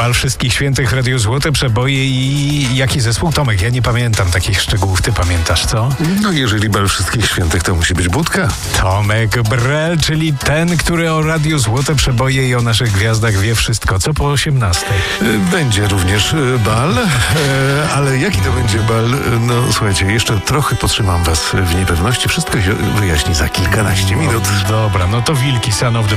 Bal Wszystkich Świętych, Radio Złote Przeboje i jaki zespół? Tomek, ja nie pamiętam takich szczegółów, ty pamiętasz, co? No jeżeli Bal Wszystkich Świętych, to musi być Budka. Tomek Brel, czyli ten, który o Radio Złote Przeboje i o naszych gwiazdach wie wszystko, co po 18. Będzie również bal, ale jaki to będzie bal? No słuchajcie, jeszcze trochę potrzymam was w niepewności. Wszystko się wyjaśni za kilkanaście minut. Dobra, no to Wilki, Son of the